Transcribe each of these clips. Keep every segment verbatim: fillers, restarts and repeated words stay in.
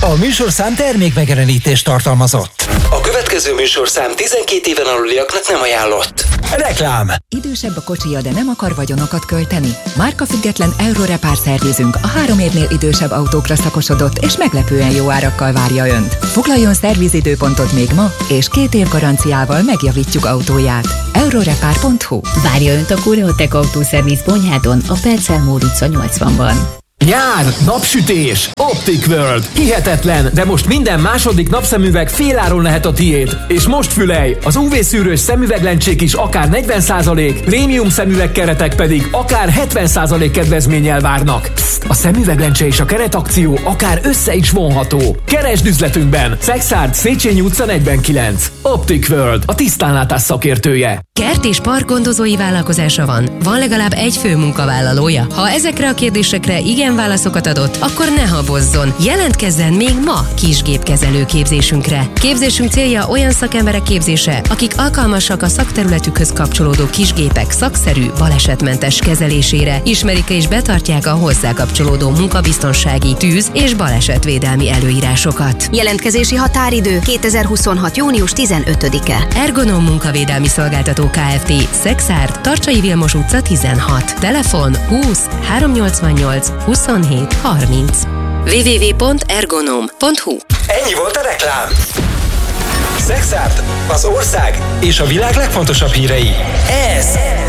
A műsorszám termékmegjelenítést tartalmazott. A következő műsorszám tizenkét éven aluliaknak nem ajánlott. Reklám. Idősebb a kocsija, de nem akar vagyonokat költeni? Márkafüggetlen Eurorepár szervizünk a három évnél idősebb autókra szakosodott és meglepően jó árakkal várja Önt. Foglaljon szervizidőpontot még ma, és két év garanciával megjavítjuk autóját. Eurorepár pont hu. Várja Önt a Kureotec Autószerviz Bonyhádon, a Percelmór utca nyolcvanban. Nyár, napsütés, Optic World. Hihetetlen, de most minden második napszemüveg féláron lehet a tiéd. És most fülelj, az ú vé-szűrős szemüveglencsék is akár negyven százalék, prémium szemüvegkeretek pedig akár hetven százalék kedvezménnyel várnak. Psst, a szemüveglencse és a keretakció akár össze is vonható. Keresd üzletünkben! Szexárd, Széchenyi utca negyvenkilenc. Optic World, a tisztánlátás szakértője. Kert és park gondozói vállalkozása van. Van legalább egy fő munkavállalója. Ha ezekre a kérdésekre igen válaszokat adott, akkor ne habozzon. Jelentkezzen még ma kisgépkezelő képzésünkre. Képzésünk célja olyan szakemberek képzése, akik alkalmasak a szakterületükhöz kapcsolódó kisgépek szakszerű, balesetmentes kezelésére, ismerik és betartják a hozzá kapcsolódó munkabiztonsági, tűz- és balesetvédelmi előírásokat. Jelentkezési határidő kétezer-huszonhat. június tizenötödike. Ergonom Munkavédelmi Szolgáltató Kft. Szexárd, Tarcsai Vilmos utca tizenhat. Telefon húsz háromszáznyolcvannyolc huszonhét harminc. double-u double-u double-u pont ergonom pont hu. Ennyi volt a reklám. Szexárd, az ország és a világ legfontosabb hírei. Ez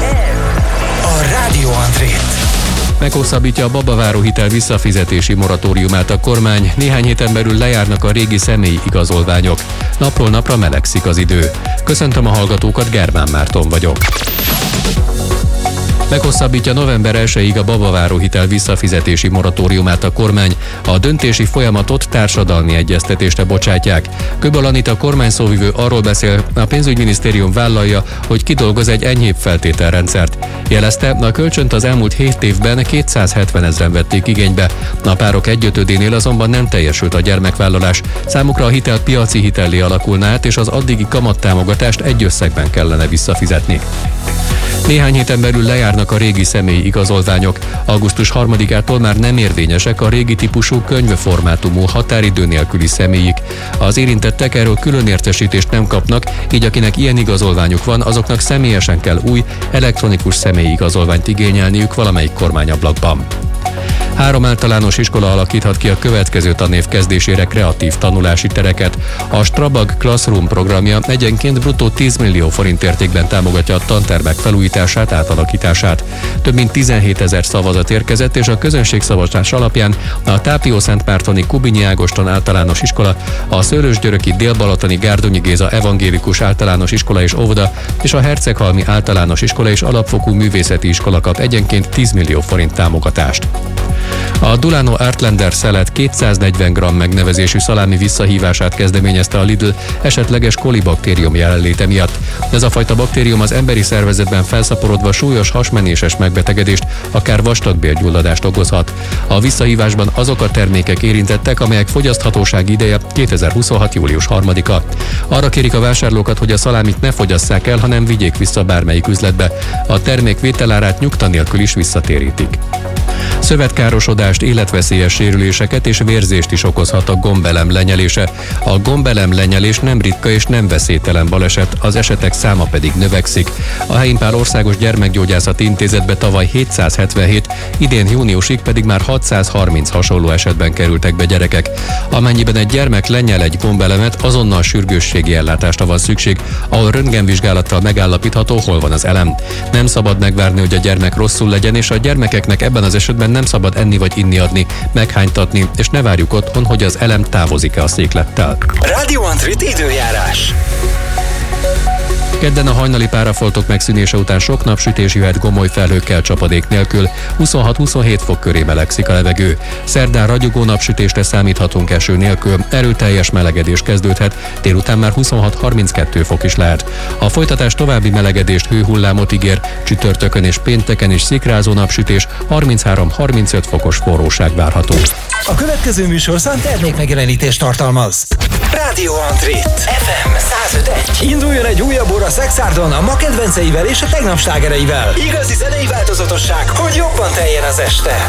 a Rádió Andrét. Meghosszabbítja a babaváró hitel visszafizetési moratóriumát a kormány, néhány héten belül lejárnak a régi személyi igazolványok. Napról napra melegszik az idő. Köszöntöm a hallgatókat, Germán Márton vagyok. Meghosszabbítja november elsejéig a babaváró hitel visszafizetési moratóriumát a kormány. A döntési folyamatot társadalmi egyeztetésre bocsátják. Köböl Anita kormányszóvivő arról beszél, a pénzügyminisztérium vállalja, hogy kidolgoz egy enyhébb feltételrendszert. Jelezte, a kölcsönt az elmúlt hét évben kétszázhetven ezren vették igénybe. A párok egyötödénél azonban nem teljesült a gyermekvállalás. Számukra a hitel piaci hitellé alakulna át, és az addigi kamattámogatást egy összegben kellene visszafizetni. Néhány héten belül lejárnak a régi személyi igazolványok. augusztus harmadikától már nem érvényesek a régi típusú könyvformátumú határidő nélküli személyik. Az érintettek erről külön értesítést nem kapnak, így akinek ilyen igazolványuk van, azoknak személyesen kell új, elektronikus személyi igazolványt igényelniük valamelyik kormányablakban. Három általános iskola alakíthat ki a következő tanév kezdésére kreatív tanulási tereket. A Strabag Classroom programja egyenként bruttó tíz millió forint értékben támogatja a tantermek felújítását, átalakítását. Több mint tizenhétezer szavazat érkezett, és a közönségszavazás alapján a Tápió-Szentmártoni Kubinyi Ágoston általános iskola, a Szőlősgyöröki Dél-Balatoni Gárdonyi Géza evangélikus általános iskola és óvoda és a Herceghalmi általános iskola és alapfokú művészeti iskola kap egyenként tíz millió forint támogatást. A Dulano Artlander szelet kétszáznegyven gramm megnevezésű szalámi visszahívását kezdeményezte a Lidl esetleges kolibaktérium jelenléte miatt. Ez a fajta baktérium az emberi szervezetben felszaporodva súlyos hasmenéses megbetegedést, akár vastagbélgyulladást okozhat. A visszahívásban azok a termékek érintettek, amelyek fogyaszthatósági ideje kétezer-huszonhat. július harmadika. Arra kérik a vásárlókat, hogy a szalámit ne fogyasszák el, hanem vigyék vissza bármelyik üzletbe. A termék vételárát nyugta nélkül is visszatérítik. Szövetkárosodást, életveszélyes sérüléseket és vérzést is okozhat a gombelem lenyelése. A gombelem lenyelés nem ritka és nem veszélytelen baleset, az esetek száma pedig növekszik. A Helyinpál Országos Gyermekgyógyászati Intézetbe tavaly hétszázhetvenhét, idén júniusig pedig már hatszázharminc hasonló esetben kerültek be gyerekek. Amennyiben egy gyermek lenyel egy gombelemet, azonnal sürgősségi ellátásra van szükség, ahol röntgenvizsgálattal megállapítható, hol van az elem. Nem szabad megvárni, hogy a gyermek rosszul legyen, és a gyermekeknek ebben az esetben nem szabad enni vagy inni adni, meghánytatni, és ne várjuk otthon, hogy az elem távozik-e a széklettel. Rádió Andrét időjárás. Kedden a hajnali párafoltok megszűnése után sok napsütés jöhet gomoly felhőkkel csapadék nélkül, huszonhat-huszonhét fok köré melegszik a levegő. Szerdán ragyogó napsütésre számíthatunk eső nélkül, erőteljes melegedés kezdődhet, délután már huszonhat-harminckettő fok is lehet. A folytatás további melegedést, hőhullámot ígér, csütörtökön és pénteken is szikrázó napsütés, harminchárom-harmincöt fokos forróság várható. A következő műsorszám termékmegjelenítést tartalmaz. Rádió Andrét ef em száz öt egy. Induljon egy újabb óra Szexárdon a ma kedvenceivel és a tegnap slágereivel. Igazi zenei változatosság, hogy jobban teljen az este.